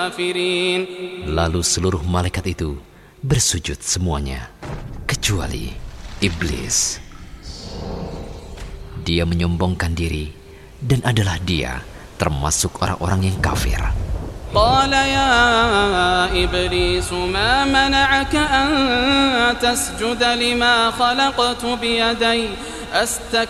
Lalu seluruh malaikat itu bersujud semuanya, kecuali iblis. Dia menyombongkan diri dan adalah dia termasuk orang-orang yang kafir. Qala ya iblis ma mana'aka an tasjuda lima khalaqtu biyadai